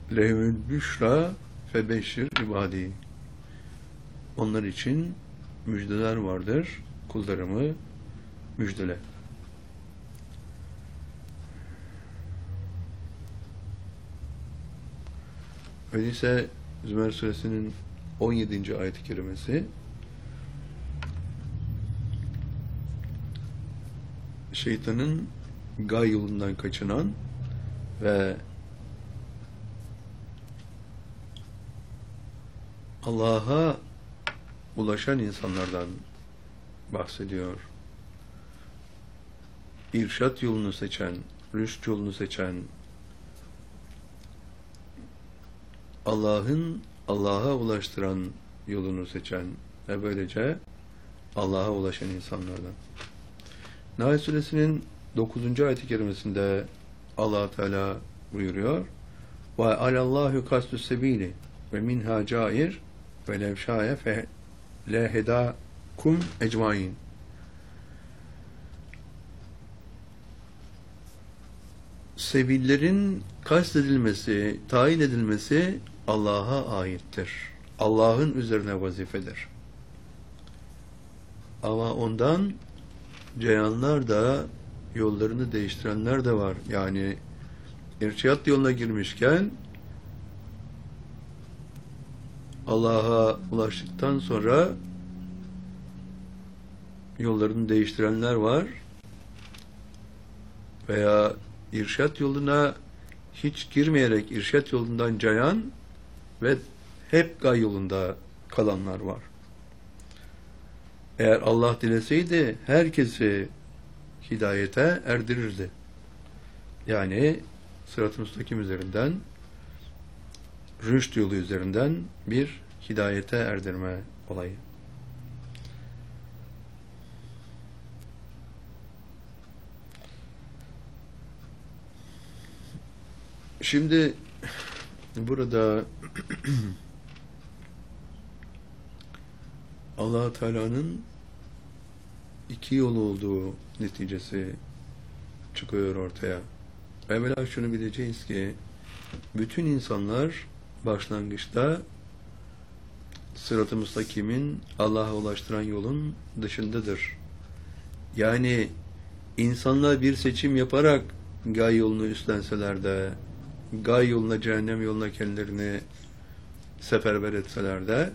lehumül büşra febeşşir ibadi. Onlar için müjdeler vardır. Kullarımı müjdele. Öyleyse Zümer Suresinin 17. ayet-i kerimesi şeytanın gay yolundan kaçınan ve Allah'a ulaşan insanlardan bahsediyor. İrşad yolunu seçen, rüşt yolunu seçen, Allah'a ulaştıran yolunu seçen ve böylece Allah'a ulaşan insanlardan. Nahl Suresinin 9. ayet-i kerimesinde Allah Teala buyuruyor: "Ve alallahu kastus sebili ve minha cair ve lev şaye fe lehedakum ecmaîn." Sebillerin kastedilmesi, tayin edilmesi Allah'a aittir. Allah'ın üzerine vazifedir. Ama ondan ceyanlar da, yollarını değiştirenler de var. Yani irşad yoluna girmişken Allah'a ulaştıktan sonra yollarını değiştirenler var. Veya irşad yoluna hiç girmeyerek irşad yolundan cayan ve hep gay yolunda kalanlar var. Eğer Allah dileseydi herkesi hidayete erdirirdi. Yani sırat-ı müstakim üzerinden, rüşt yolu üzerinden bir hidayete erdirme olayı. Şimdi burada Allah Teala'nın iki yol olduğu neticesi çıkıyor ortaya. Evvela şunu bileceğiz ki bütün insanlar başlangıçta sırat-ı müstakimin Allah'a ulaştıran yolun dışındadır. Yani insanlar bir seçim yaparak gay yolunu üstlenseler de, gay yoluna, cehennem yoluna kendilerini seferber etseler de,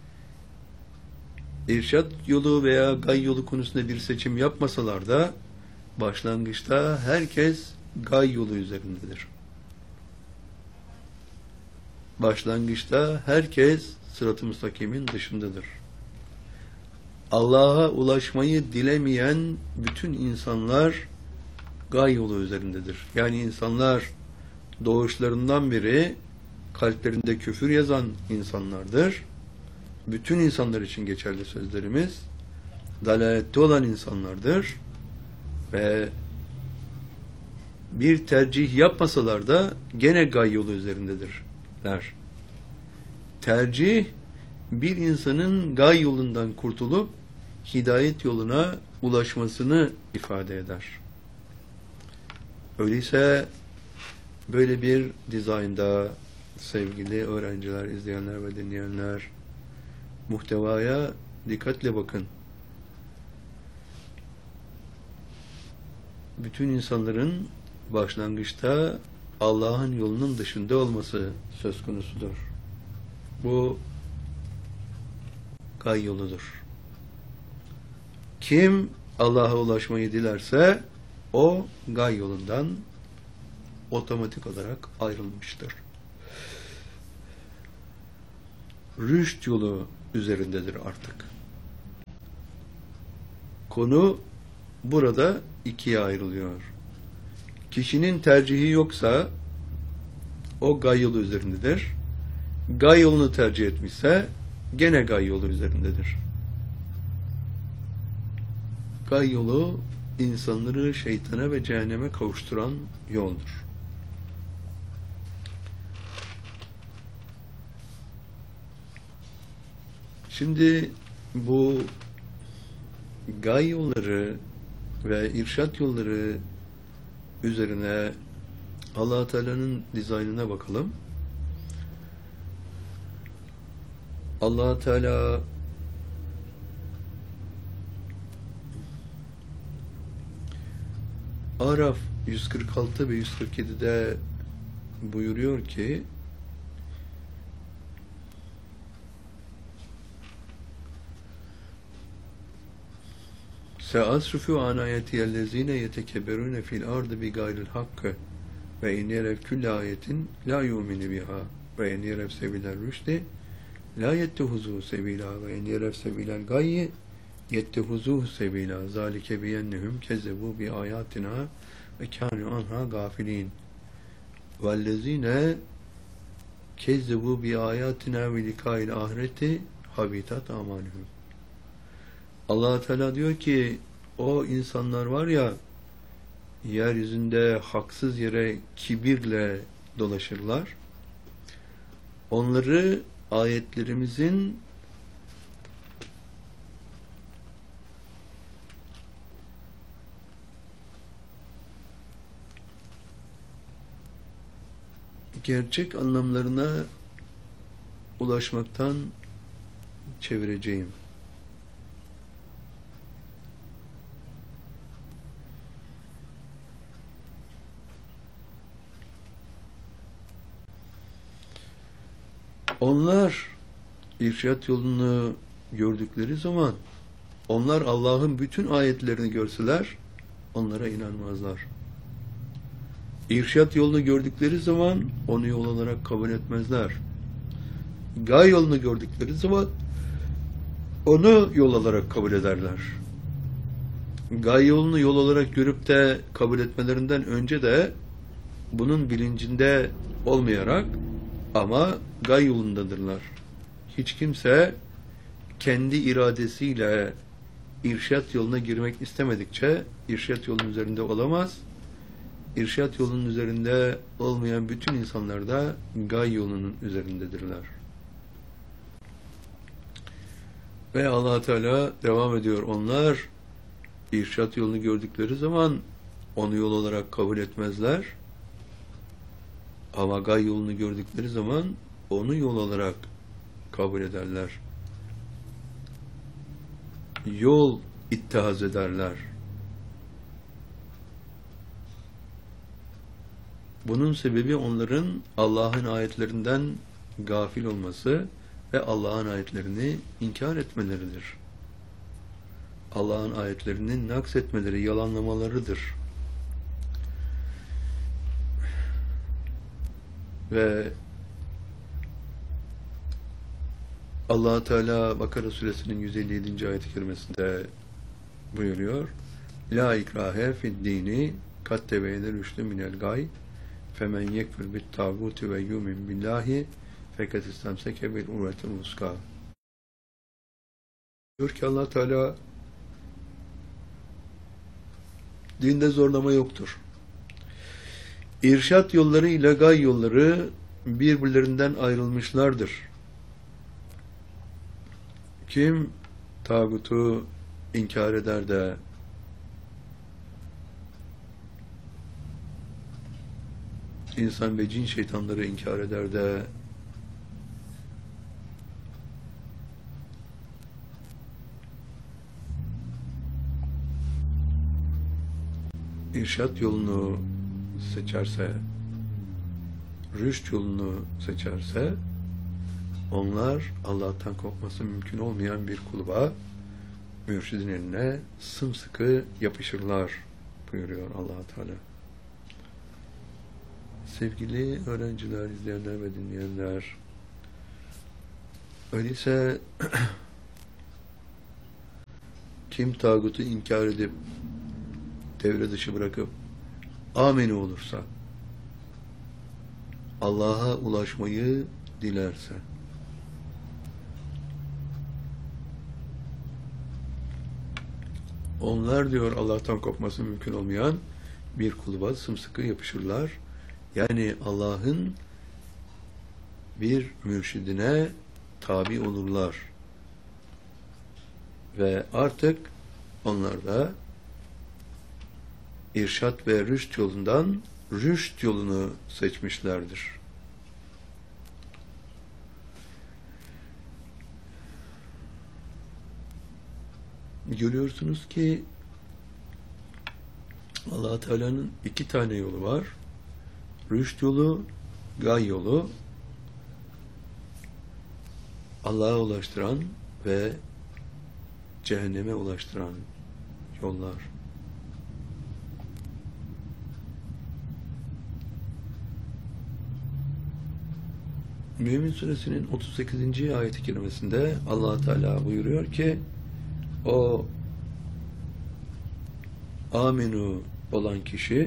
irşad yolu veya gay yolu konusunda bir seçim yapmasalar da, başlangıçta herkes gay yolu üzerindedir. Başlangıçta herkes sırat-ı müstakimin dışındadır. Allah'a ulaşmayı dilemeyen bütün insanlar gay yolu üzerindedir. Yani insanlar doğuşlarından beri kalplerinde küfür yazan insanlardır. Bütün insanlar için geçerli sözlerimiz, dalalette olan insanlardır ve bir tercih yapmasalar da gene gay yolu üzerindedirler. Tercih, bir insanın gay yolundan kurtulup hidayet yoluna ulaşmasını ifade eder. Öyleyse böyle bir dizaynda sevgili öğrenciler, izleyenler ve dinleyenler, muhtevaya dikkatle bakın. Bütün insanların başlangıçta Allah'ın yolunun dışında olması söz konusudur. Bu gay yoludur. Kim Allah'a ulaşmayı dilerse o gay yolundan otomatik olarak ayrılmıştır. Rüşt yolu üzerindedir artık. Konu burada ikiye ayrılıyor. Kişinin tercihi yoksa o gay yolu üzerindedir. Gay yolunu tercih etmişse gene gay yolu üzerindedir. Gay yolu insanları şeytana ve cehenneme kavuşturan yoldur. Şimdi bu gay yolları ve irşad yolları üzerine Allah Teala'nın dizaynına bakalım. Allah Teala Araf 146 ve 147'de buyuruyor ki Seasrifu an ayetiyellezine yetekebberune fil ardı bi gayril hakkı ve in yerev külle ayetin la yu'minu biha ve in yerev sebilel rüşdi la yettehuzu sebila ve in yerev sebilel gayyi yettehuzuhu sebila zalike biyennehum kezzebu bi ayatina ve kânû anha gafilin vellezine kezzebu bi ayatina ve likâil ahireti habitat amalühüm. Allah Teala diyor ki o insanlar var ya, yeryüzünde haksız yere kibirle dolaşırlar. Onları ayetlerimizin gerçek anlamlarına ulaşmaktan çevireceğim. Onlar irşad yolunu gördükleri zaman, onlar Allah'ın bütün ayetlerini görseler, onlara inanmazlar. İrşad yolunu gördükleri zaman, onu yol olarak kabul etmezler. Gay yolunu gördükleri zaman, onu yol olarak kabul ederler. Gay yolunu yol olarak görüp de kabul etmelerinden önce de, bunun bilincinde olmayarak, ama gay yolundadırlar. Hiç kimse kendi iradesiyle irşat yoluna girmek istemedikçe irşat yolunun üzerinde olamaz. İrşat yolunun üzerinde olmayan bütün insanlar da gay yolunun üzerindedirler. Ve Allah Teala devam ediyor. Onlar irşat yolunu gördükleri zaman onu yol olarak kabul etmezler. Ama gay yolunu gördükleri zaman onu yol olarak kabul ederler. Yol ittihaz ederler. Bunun sebebi onların Allah'ın ayetlerinden gafil olması ve Allah'ın ayetlerini inkar etmeleridir. Allah'ın ayetlerini naksetmeleri, yalanlamalarıdır. Ve Allah Teala Bakara suresinin 157. ayet-i kerimesinde buyuruyor. La ikrahe fid dini kat tebeyyene rüştü minel gay femen yekfir bit tağuti ve yumin billahi fekat istemseke bil urvetil vuska. Diyor ki Allah Teala, dinde zorlama yoktur. İrşat yolları ile gay yolları birbirlerinden ayrılmışlardır. Kim tağutu inkar eder de insan ve cin şeytanları inkar eder de irşat yolunu seçerse, rüşt yolunu seçerse, onlar Allah'tan korkması mümkün olmayan bir kulüba, mürşidin eline sımsıkı yapışırlar buyuruyor Allah Teala. Sevgili öğrenciler, izleyenler ve dinleyenler, öyleyse kim tağutu inkar edip devre dışı bırakıp ameni olursa, Allah'a ulaşmayı dilerse, onlar diyor Allah'tan kopması mümkün olmayan bir kulüba sımsıkı yapışırlar. Yani Allah'ın bir mürşidine tabi olurlar. Ve artık onlar da irşat ve rüşt yolundan rüşt yolunu seçmişlerdir. görüyorsunuz ki Allah Teala'nın iki tane yolu var. Rüşt yolu, gay yolu. Allah'a ulaştıran ve cehenneme ulaştıran yollar. Mümin Suresinin 38. ayet-i kerimesinde Allah Teala buyuruyor ki o aminu olan kişi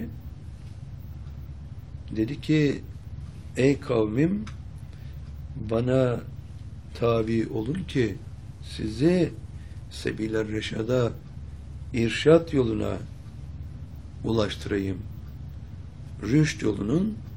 dedi ki ey kavmim bana tabi olun ki sizi sebil-i reşada irşat yoluna ulaştırayım. Rüşt yolunun